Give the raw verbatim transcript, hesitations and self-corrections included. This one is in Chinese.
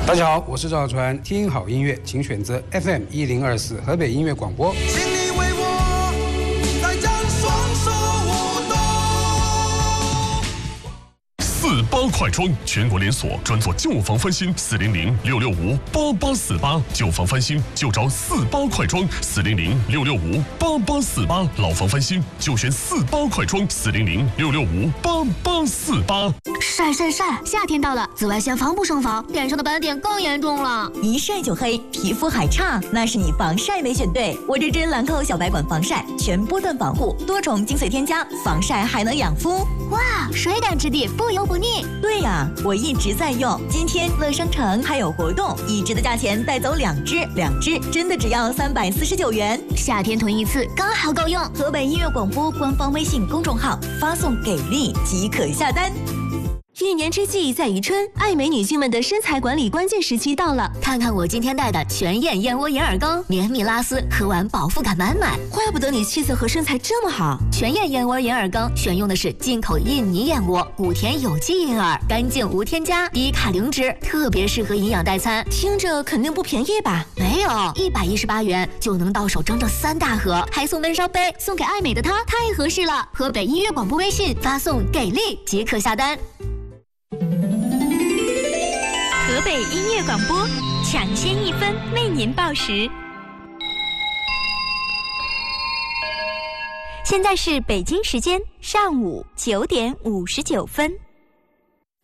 大家好，我是赵小川，听好音乐，请选择 F M 一零二四河北音乐广播。 请你为我再将双手舞动。 四八快装，全国连锁，专做旧房翻新，四零零六六五八八四八，旧房翻新就找四八快装，四零零六六五八八四八，老房翻新就选四八快装，四零零六六五八八四八。 晒晒晒！夏天到了，紫外线防不胜防，脸上的斑点更严重了。 一晒就黑，皮肤还差，那是你防晒没选对。我这支兰蔻小白管防晒，全波段防护，多重精粹添加，防晒还能养肤。 哇，水感质地，不油不腻。 对呀，我一直在用。今天乐商城还有活动，一支的价钱带走两支，两支真的只要三百四十九元。 夏天囤一次，刚好够用。 河北音乐广播官方微信公众号发送给力即可下单。 一年之计在于春，爱美女性们的身材管理关键时期到了。 看看我今天带的全燕燕窝银耳羹，绵密拉丝，喝完饱腹感满满。 怪不得你气色和身材这么好。 全燕燕窝银耳羹选用的是进口印尼燕窝，谷田有机银耳，干净无添加，低卡零脂，特别适合营养代餐。 听着肯定不便宜吧？ 没有，一百一十八元就能到手整整三大盒，还送闷烧杯，送给爱美的她太合适了。河北音乐广播微信发送给力即可下单。 河北音乐广播抢先一分为您报时。现在是北京时间上午九点五十九分。